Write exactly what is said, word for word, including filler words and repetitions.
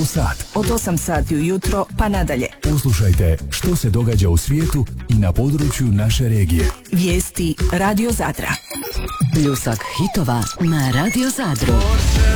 Novi Sad. Od osam sati ujutro pa nadalje. Poslušajte što se događa u svijetu i na području naše regije. Vijesti Radio Zadra. Pljusak hitova na Radio Zadru.